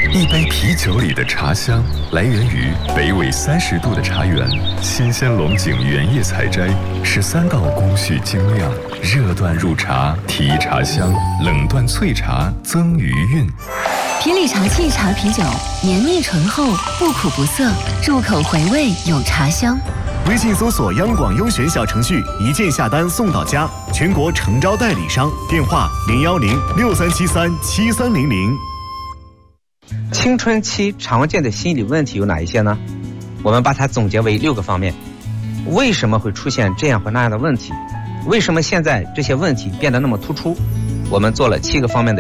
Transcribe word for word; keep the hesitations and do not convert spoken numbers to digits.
一杯啤酒里的茶香来源于北纬三十度的茶园，新鲜龙井原叶采摘，十三道工序精酿，热断入茶提茶香，冷断萃茶增余韵。 皮里茶沏茶啤酒，绵密醇厚，不苦不涩，入口回味有茶香。 微信搜索央广优选小程序，一键下单送到家，全国诚招代理商，电话零幺零六三七三七三零零。 青春期常见的心理问题有哪一些呢？我们把它总结为六个方面。为什么会出现这样或那样的问题？为什么现在这些问题变得那么突出？我们做了七个方面的